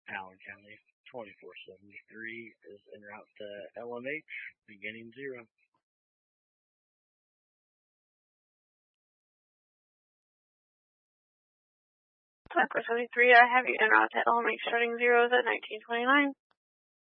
Allen County 2473 is en route to LMH, beginning 0. 2473, I have you en route to LMH starting 0s at 1929.